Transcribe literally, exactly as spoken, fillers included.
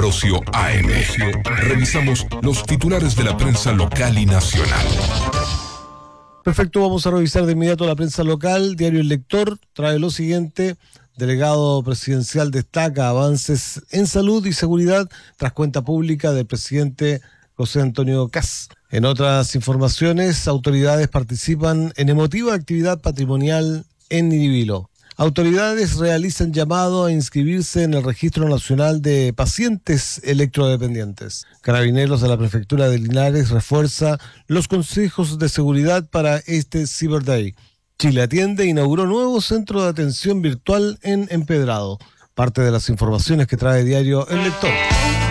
Ambrosio A M. Revisamos los titulares de la prensa local y nacional. Perfecto, vamos a revisar de inmediato la prensa local. Diario El Lector trae lo siguiente. Delegado presidencial destaca avances en salud y seguridad tras cuenta pública del presidente José Antonio Kast. En otras informaciones, autoridades participan en emotiva actividad patrimonial en Nidibilo. Autoridades realizan llamado a inscribirse en el Registro Nacional de Pacientes Electrodependientes. Carabineros de la Prefectura de Linares refuerza los consejos de seguridad para este Cyber Day. Chile Atiende inauguró nuevo centro de atención virtual en Empedrado. Parte de las informaciones que trae diario El Lector.